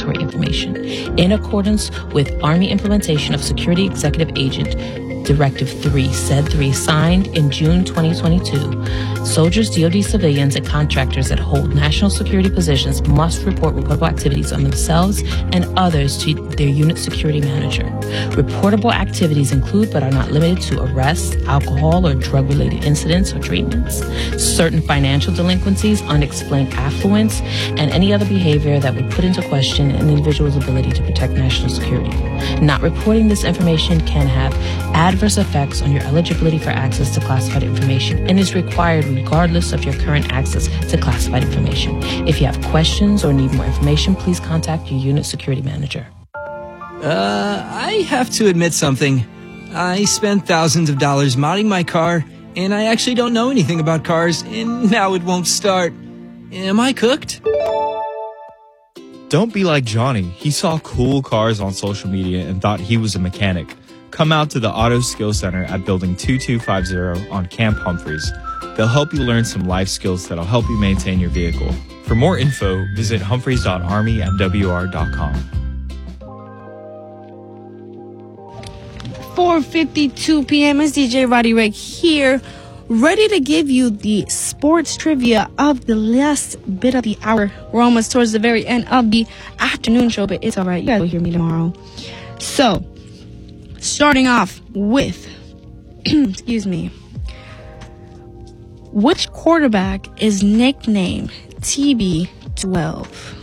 regulatory information. In accordance with Army Implementation of Security Executive Agent Directive 3, SED 3, signed in June 2022, soldiers, DoD civilians, and contractors that hold national security positions must report reportable activities on themselves and others to their unit security manager. Reportable activities include, but are not limited to, arrests, alcohol or drug-related incidents or treatments, certain financial delinquencies, unexplained affluence, and any other behavior that would put into question an individual's ability to protect national security. Not reporting this information can have adverse effects on your eligibility for access to classified information and is required regardless of your current access to classified information. If you have questions or need more information, please contact your unit security manager. I have to admit something. I spent thousands of dollars modding my car, and I actually don't know anything about cars, and now it won't start. Am I cooked? Don't be like Johnny. He saw cool cars on social media and thought he was a mechanic. Come out to the Auto Skill Center at Building 2250 on Camp Humphreys. They'll help you learn some life skills that'll help you maintain your vehicle. For more info, visit humphreys.army@wr.com. 4:52 p.m. It's DJ Roddy Rick here, ready to give you the sports trivia of the last bit of the hour. We're almost towards the very end of the afternoon show, but it's all right. You guys will hear me tomorrow. So, starting off with, excuse me, which quarterback is nicknamed TB12?